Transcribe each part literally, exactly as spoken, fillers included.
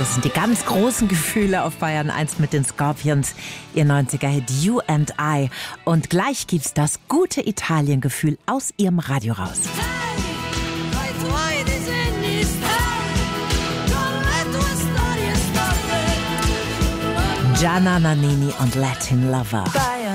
Das sind die ganz großen Gefühle auf Bayern eins mit den Scorpions. Ihr neunziger-Hit You and I. Und gleich gibt's das gute Italien-Gefühl aus ihrem Radio raus. Gianna Nannini und Latin Lover.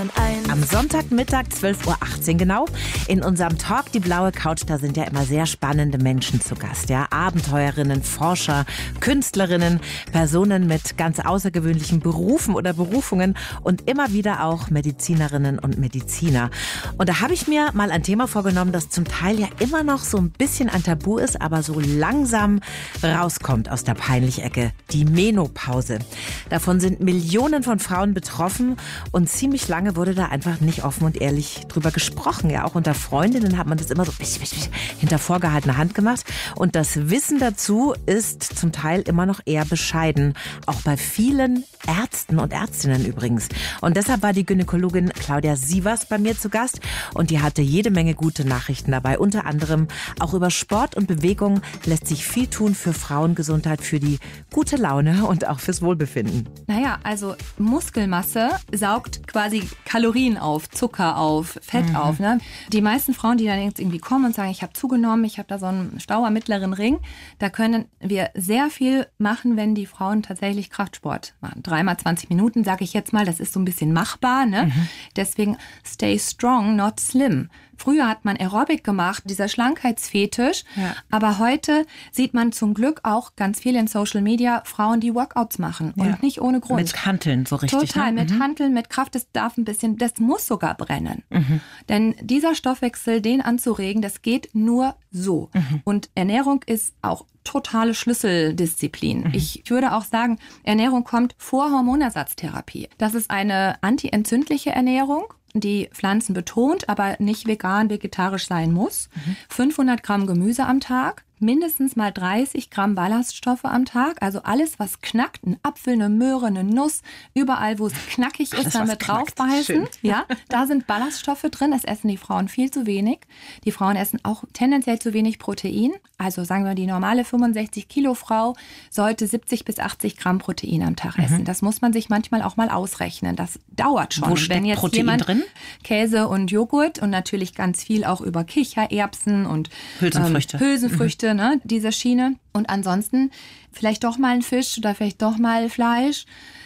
Am Sonntagmittag, zwölf Uhr achtzehn genau, in unserem Talk Die blaue Couch, da sind ja immer sehr spannende Menschen zu Gast. Ja? Abenteurerinnen, Forscher, Künstlerinnen, Personen mit ganz außergewöhnlichen Berufen oder Berufungen und immer wieder auch Medizinerinnen und Mediziner. Und da habe ich mir mal ein Thema vorgenommen, das zum Teil ja immer noch so ein bisschen ein Tabu ist, aber so langsam rauskommt aus der Peinlich-Ecke. Die Menopause. Davon sind Millionen von Frauen betroffen und ziemlich lange wurde da einfach nicht offen und ehrlich drüber gesprochen. Ja, auch unter Freundinnen hat man das immer so hinter vorgehaltener Hand gemacht. Und das Wissen dazu ist zum Teil immer noch eher bescheiden. Auch bei vielen Ärzten und Ärztinnen übrigens. Und deshalb war die Gynäkologin Claudia Sievers bei mir zu Gast. Und die hatte jede Menge gute Nachrichten dabei. Unter anderem auch über Sport und Bewegung lässt sich viel tun für Frauengesundheit, für die gute Laune und auch fürs Wohlbefinden. Naja, also Muskelmasse saugt quasi Kalorien auf, Zucker auf, Fett mhm. auf. Ne? Die meisten Frauen, die dann irgendwie kommen und sagen, ich habe zugenommen, ich habe da so einen Stau am mittleren Ring, da können wir sehr viel machen, wenn die Frauen tatsächlich Kraftsport machen. Dreimal zwanzig Minuten, sage ich jetzt mal, das ist so ein bisschen machbar. Ne? Mhm. Deswegen stay strong, not slim. Früher hat man Aerobic gemacht, dieser Schlankheitsfetisch. Ja. Aber heute sieht man zum Glück auch ganz viel in Social Media Frauen, die Workouts machen. Und ja. nicht ohne Grund. Mit Hanteln, so richtig. Total, ne? mit mhm. Hanteln, mit Kraft. Das darf ein bisschen, das muss sogar brennen. Mhm. Denn dieser Stoffwechsel, den anzuregen, das geht nur so. Mhm. Und Ernährung ist auch totale Schlüsseldisziplin. Mhm. Ich würde auch sagen, Ernährung kommt vor Hormonersatztherapie. Das ist eine antientzündliche Ernährung, die Pflanzen betont, aber nicht vegan, vegetarisch sein muss. Mhm. fünfhundert Gramm Gemüse am Tag, mindestens mal dreißig Gramm Ballaststoffe am Tag. Also alles, was knackt, ein Apfel, eine Möhre, eine Nuss, überall, wo es knackig ist, damit draufbeißen. Ja, da sind Ballaststoffe drin. Das essen die Frauen viel zu wenig. Die Frauen essen auch tendenziell zu wenig Protein. Also sagen wir, die normale fünfundsechzig Kilo Frau sollte siebzig bis achtzig Gramm Protein am Tag essen. Mhm. Das muss man sich manchmal auch mal ausrechnen. Das dauert schon. Wo steckt Wenn jetzt Protein jemand drin? Käse und Joghurt und natürlich ganz viel auch über Kichererbsen und Hülsenfrüchte. Ähm, Hülsenfrüchte, mhm. ne, diese Schiene. Und ansonsten vielleicht doch mal ein Fisch oder vielleicht doch mal Fleisch.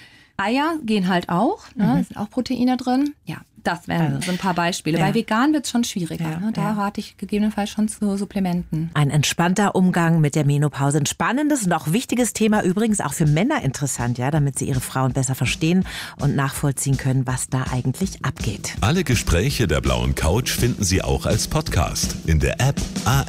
Eier gehen halt auch, ne, mhm. sind auch Proteine drin. Ja, das wären also so ein paar Beispiele. Ja. Bei vegan wird es schon schwieriger. Ja, ne? Da ja. rate ich gegebenenfalls schon zu Supplementen. Ein entspannter Umgang mit der Menopause. Ein spannendes und auch wichtiges Thema, übrigens auch für Männer interessant, ja, damit sie ihre Frauen besser verstehen und nachvollziehen können, was da eigentlich abgeht. Alle Gespräche der blauen Couch finden Sie auch als Podcast in der App A